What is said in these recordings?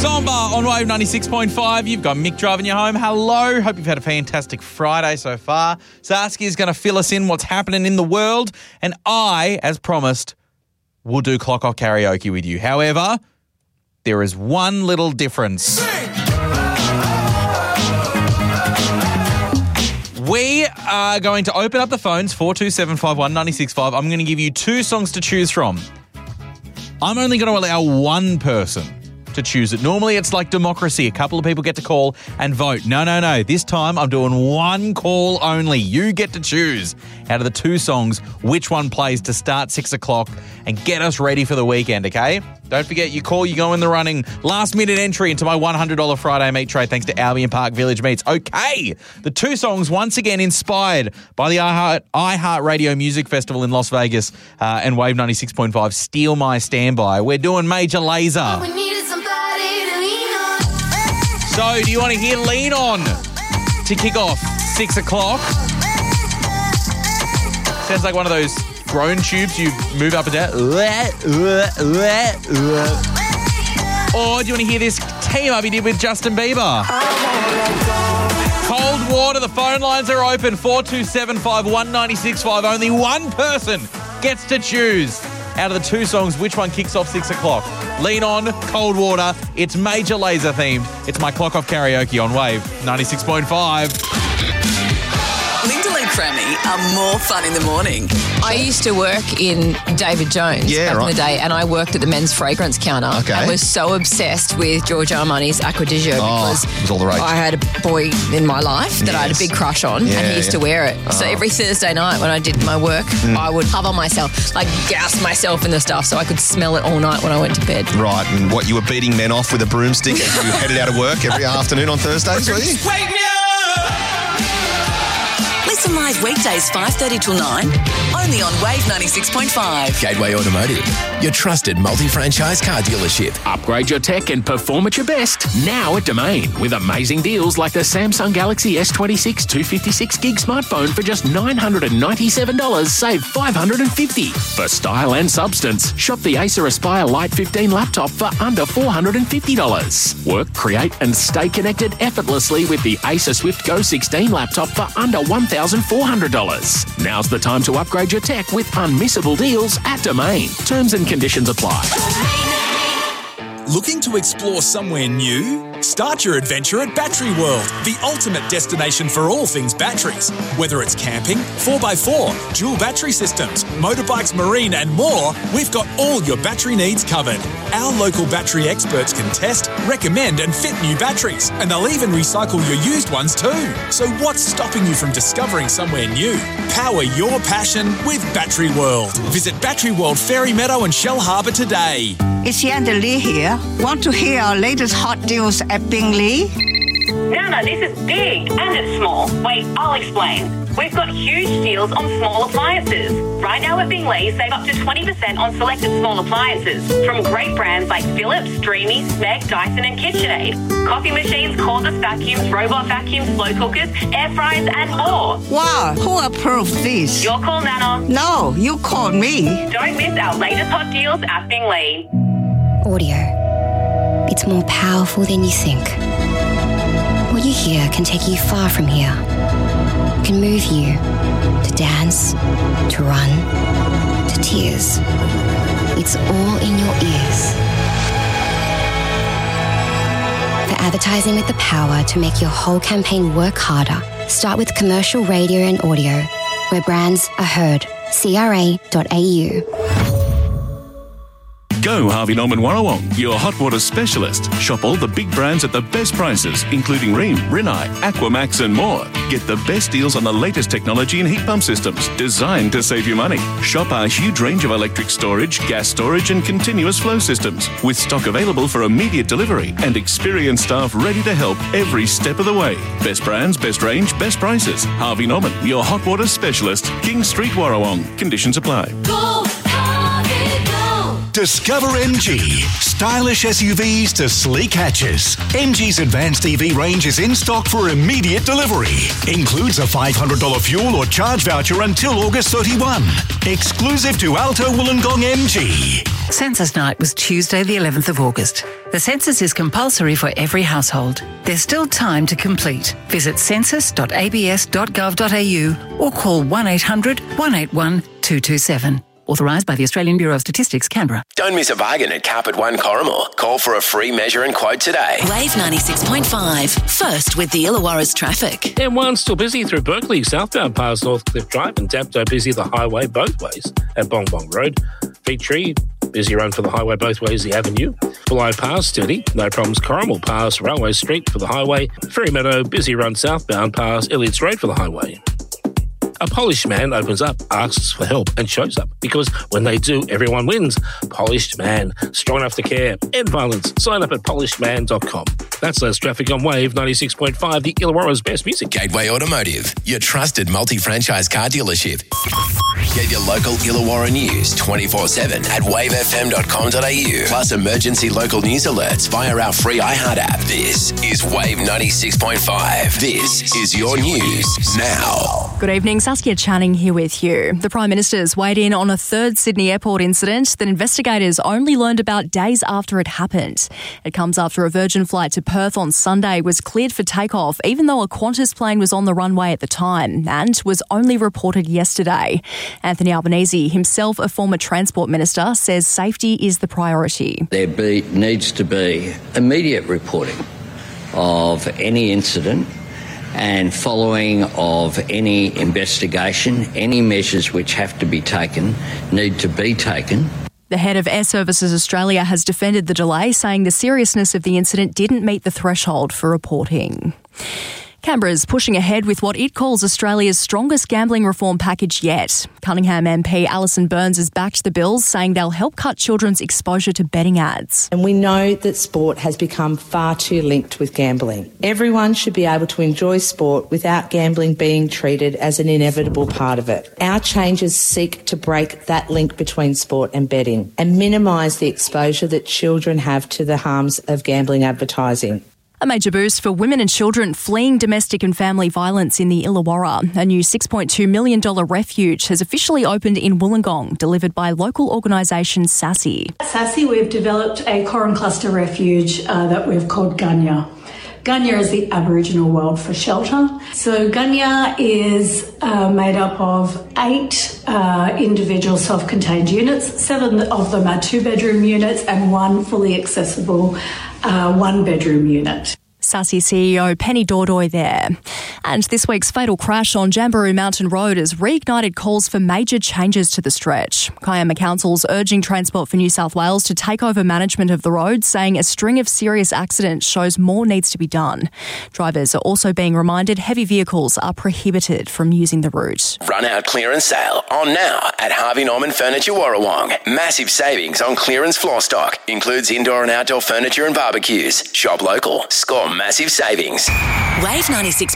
Samba on Wave 96.5. You've got Mick driving you home. Hello. Hope you've had a fantastic Friday so far. Saskia is going to fill us in what's happening in the world. And I, as promised, will do Clock Off Karaoke with you. However, there is one little difference. We are going to open up the phones, 4275196.5. I'm going to give you two songs to choose from. I'm only going to allow one person to choose it. Normally it's like democracy. A couple of people get to call and vote. No. This time I'm doing one call only. You get to choose out of the two songs which one plays to start 6 o'clock and get us ready for the weekend, okay? Don't forget, you call, you go in the running. Last minute entry into my $100 Friday meat tray thanks to Albion Park Village Meats. Okay, the two songs once again inspired by the iHeartRadio Music Festival in Las Vegas and Wave 96.5 Steal My Standby. We're doing Major Lazer. So, do you want to hear Lean On to kick off 6 o'clock? Sounds like one of those groan tubes you move up and down. Or do you want to hear this team up he did with Justin Bieber? Cold Water, the phone lines are open, 4275196.5. Only one person gets to choose out of the two songs which one kicks off 6 o'clock. Lean On, Cold Water. It's Major Lazer themed. It's my Clock Off Karaoke on Wave 96.5. Linda and Crammy are more fun in the morning. I used to work in David Jones back in the day, and I worked at the men's fragrance counter and was so obsessed with Giorgio Armani's Acqua di Gio because it was all the rage. I had a boy in my life that I had a big crush on, and he used to wear it. So every Thursday night when I did my work, I would cover myself, like gas myself in the stuff so I could smell it all night when I went to bed. Right, and what, you were beating men off with a broomstick as you headed out of work every afternoon on Thursdays, were you? Wake me up! Listen live weekdays 5:30 till 9, only on Wave 96.5. Gateway Automotive, your trusted multi-franchise car dealership. Upgrade your tech and perform at your best now at Domain with amazing deals like the Samsung Galaxy S26 256 gig smartphone for just $997, save $550. For style and substance, shop the Acer Aspire Lite 15 laptop for under $450. Work, create and stay connected effortlessly with the Acer Swift Go 16 laptop for under $1,400. Now's the time to upgrade your tech with unmissable deals at Domain. Terms and conditions apply. Looking to explore somewhere new? Start your adventure at Battery World, the ultimate destination for all things batteries. Whether it's camping, 4x4, dual battery systems, motorbikes, marine and more, we've got all your battery needs covered. Our local battery experts can test, recommend and fit new batteries, and they'll even recycle your used ones too. So what's stopping you from discovering somewhere new? Power your passion with Battery World. Visit Battery World Fairy Meadow and Shell Harbour today. It's Yanda Lee here. Want to hear our latest hot deals at Bingley? No, this is big and it's small. Wait, I'll explain. We've got huge deals on small appliances. Right now at Bingley, save up to 20% on selected small appliances from great brands like Philips, Dreamy, Smeg, Dyson and KitchenAid. Coffee machines, cordless vacuums, robot vacuums, slow cookers, air fryers and more. Wow, who approved this? Your call, Nana. No, you called me. Don't miss our latest hot deals at Bingley. Audio. It's more powerful than you think. What you hear can take you far from here. It can move you to dance, to run, to tears. It's all in your ears. For advertising with the power to make your whole campaign work harder, start with commercial radio and audio, where brands are heard. CRA.au. Go Harvey Norman Warrawong, your hot water specialist. Shop all the big brands at the best prices, including Rheem, Rinnai, Aquamax and more. Get the best deals on the latest technology in heat pump systems, designed to save you money. Shop our huge range of electric storage, gas storage and continuous flow systems, with stock available for immediate delivery and experienced staff ready to help every step of the way. Best brands, best range, best prices. Harvey Norman, your hot water specialist. King Street Warrawong. Conditions apply. Go, Harvey, go! Discover MG. Stylish SUVs to sleek hatches. MG's advanced EV range is in stock for immediate delivery. Includes a $500 fuel or charge voucher until August 31. Exclusive to Alto Wollongong MG. Census night was Tuesday the 11th of August. The census is compulsory for every household. There's still time to complete. Visit census.abs.gov.au or call 1800 181 227. Authorised by the Australian Bureau of Statistics, Canberra. Don't miss a bargain at Carpet One Corrimal. Call for a free measure and quote today. Wave 96.5. First with the Illawarra's traffic. M1 still busy through Berkeley, southbound past Northcliffe Drive, and Dapto busy the highway both ways at Bong Bong Road. Petrie, busy run for the highway both ways, the avenue. Below Pass, steady. No problems. Corrimal Pass, Railway Street for the highway. Ferry Meadow, busy run southbound past Elliots Road for the highway. A Polished Man opens up, asks for help and shows up, because when they do, everyone wins. Polished Man, strong enough to care. End violence. Sign up at polishedman.com. That's less traffic on Wave 96.5, the Illawarra's best music. Gateway Automotive, your trusted multi-franchise car dealership. Get your local Illawarra news 24/7 at wavefm.com.au. Plus emergency local news alerts via our free iHeart app. This is Wave 96.5. This is your news now. Good evening, Saskia Channing here with you. The Prime Minister's weighed in on a third Sydney airport incident that investigators only learned about days after it happened. It comes after a Virgin flight to Perth on Sunday was cleared for takeoff, even though a Qantas plane was on the runway at the time, and was only reported yesterday. Anthony Albanese, himself a former Transport Minister, says safety is the priority. There needs to be immediate reporting of any incident and following of any investigation. Any measures which have to be taken need to be taken. The head of Air Services Australia has defended the delay, saying the seriousness of the incident didn't meet the threshold for reporting. Canberra's pushing ahead with what it calls Australia's strongest gambling reform package yet. Cunningham MP Alison Burns has backed the bills, saying they'll help cut children's exposure to betting ads. And we know that sport has become far too linked with gambling. Everyone should be able to enjoy sport without gambling being treated as an inevitable part of it. Our changes seek to break that link between sport and betting and minimise the exposure that children have to the harms of gambling advertising. A major boost for women and children fleeing domestic and family violence in the Illawarra. A new $6.2 million refuge has officially opened in Wollongong, delivered by local organisation Sassy. At Sassy, we've developed a Coram Cluster refuge that we've called Gunya. Gunya is the Aboriginal word for shelter. So Gunya is made up of 8 individual self-contained units. 7 of them are 2-bedroom units and 1 fully accessible 1-bedroom unit. Sassy CEO Penny Dordoy there. And this week's fatal crash on Jamberoo Mountain Road has reignited calls for major changes to the stretch. Kiama Council's urging Transport for New South Wales to take over management of the road, saying a string of serious accidents shows more needs to be done. Drivers are also being reminded heavy vehicles are prohibited from using the route. Run out clearance sale on now at Harvey Norman Furniture Warrawong. Massive savings on clearance floor stock. Includes indoor and outdoor furniture and barbecues. Shop local. Score massive savings. Wave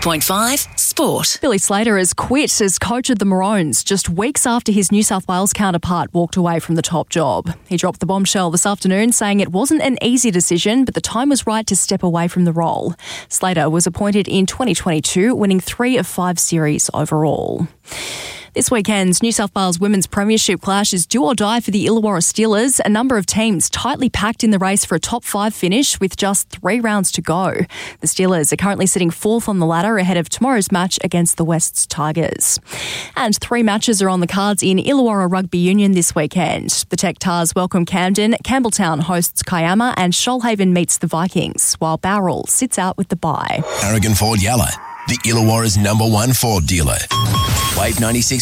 96.5 Sport. Billy Slater has quit as coach of the Maroons just weeks after his New South Wales counterpart walked away from the top job. He dropped the bombshell this afternoon, saying it wasn't an easy decision, but the time was right to step away from the role. Slater was appointed in 2022, winning 3 of 5 series overall. This weekend's New South Wales Women's Premiership clash is do or die for the Illawarra Steelers. A number of teams tightly packed in the race for a top 5 finish with just 3 rounds to go. The Steelers are currently sitting 4th on the ladder ahead of tomorrow's match against the West's Tigers. And 3 matches are on the cards in Illawarra Rugby Union this weekend. The Tech Tars welcome Camden, Campbelltown hosts Kiama, and Shoalhaven meets the Vikings, while Bowral sits out with the bye. Aragon Ford Yalla, the Illawarra's #1 Ford dealer. Wave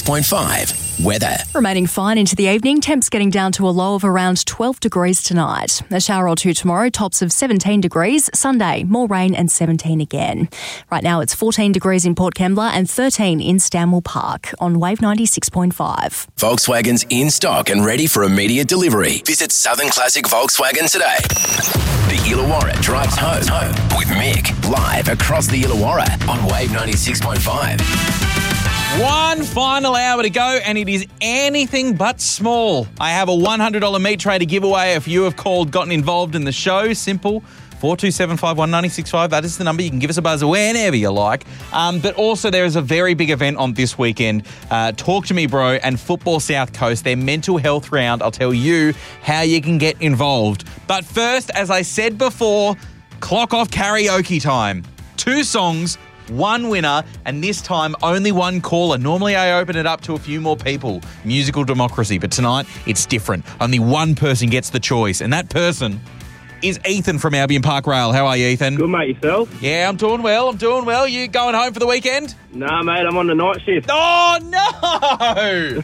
96.5 weather. Remaining fine into the evening, temps getting down to a low of around 12 degrees tonight. A shower or 2 tomorrow, tops of 17 degrees. Sunday, more rain and 17 again. Right now it's 14 degrees in Port Kembla and 13 in Stanwell Park on Wave 96.5. Volkswagen's in stock and ready for immediate delivery. Visit Southern Classic Volkswagen today. The Illawarra drives home with Mick, live across the Illawarra on Wave 96.5. One final hour to go, and it is anything but small. I have a $100 meat tray to give away if you have gotten involved in the show. Simple. 42751965. That is the number. You can give us a buzz whenever you like. But also there is a very big event on this weekend. Talk to Me Bro and Football South Coast, their mental health round. I'll tell you how you can get involved. But first, as I said before, clock off karaoke time. 2 songs, 1 winner, and this time only 1 caller. Normally I open it up to a few more people. Musical democracy. But tonight it's different. Only 1 person gets the choice, and that person is Ethan from Albion Park Rail. How are you, Ethan? Good, mate. Yourself? Yeah, I'm doing well. You going home for the weekend? Nah, mate. I'm on the night shift. Oh, no!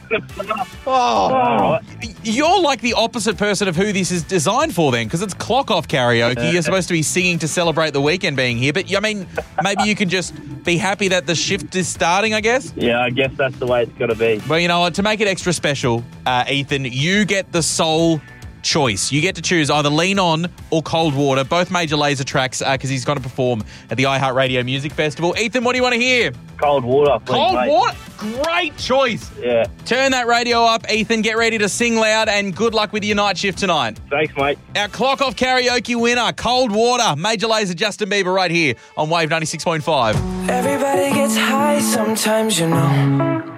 You're like the opposite person of who this is designed for then, because it's clock-off karaoke. You're supposed to be singing to celebrate the weekend being here. But, I mean, maybe you can just be happy that the shift is starting, I guess? Yeah, I guess that's the way it's got to be. Well, you know what? To make it extra special, Ethan, you get the sole choice. You get to choose either Lean On or Cold Water, both major Laser tracks, because he's going to perform at the iHeartRadio Music Festival. Ethan, what do you want to hear? Cold Water, please, Cold mate. Water? Great choice. Yeah. Turn that radio up, Ethan. Get ready to sing loud, and good luck with your night shift tonight. Thanks, mate. Our clock off karaoke winner, Cold Water, Major Lazer, Justin Bieber, right here on Wave 96.5. Everybody gets high sometimes, you know.